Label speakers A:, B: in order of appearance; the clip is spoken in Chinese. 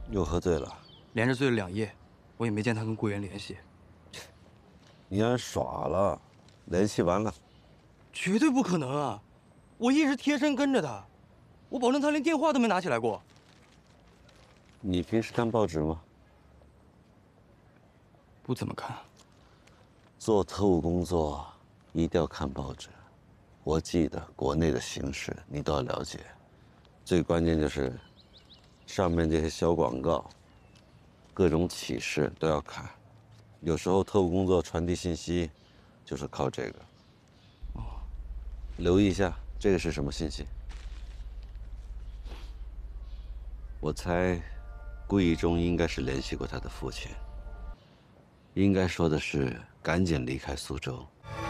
A: 又喝醉了？
B: 连着醉了2夜，我也没见他跟顾源联系。
A: 你俺耍了，联系完了。
B: 绝对不可能啊！我一直贴身跟着他，我保证他连电话都没拿起来过。
A: 你平时看报纸吗？
B: 不怎么看。
A: 做特务工作一定要看报纸，国际的、国内的形势你都要了解。最关键就是上面这些小广告、各种启示都要看。有时候特务工作传递信息就是靠这个。哦，留意一下，这个是什么信息？我猜顾义中应该是联系过他的父亲，应该说的是赶紧离开苏州。